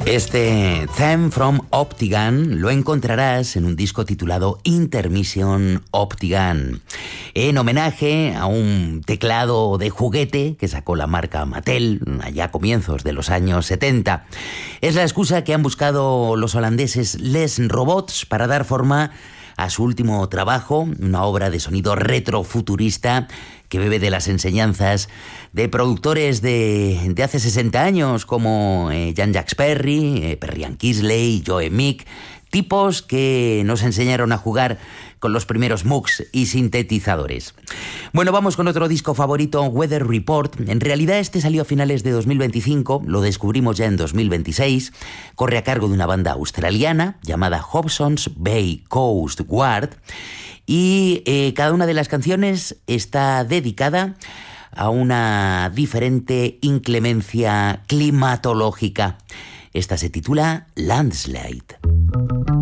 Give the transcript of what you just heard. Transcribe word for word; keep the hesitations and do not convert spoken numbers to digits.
Este Theme from Optigan lo encontrarás en un disco titulado Intermission Optigan, en homenaje a un teclado de juguete que sacó la marca Mattel allá a comienzos de los años setenta. Es la excusa que han buscado los holandeses Les Robots para dar forma a su último trabajo, una obra de sonido retrofuturista que bebe de las enseñanzas de productores de, de hace sesenta años como eh, Jean-Jacques Perry, eh, Perriand Kisley, Joe Meek, tipos que nos enseñaron a jugar con los primeros Moogs y sintetizadores. Bueno, vamos con otro disco favorito, Weather Report. En realidad este salió a finales de dos mil veinticinco, lo descubrimos ya en dos mil veintiséis. Corre a cargo de una banda australiana llamada Hobson's Bay Coast Guard y eh, cada una de las canciones está dedicada a una diferente inclemencia climatológica. Esta se titula Landslide.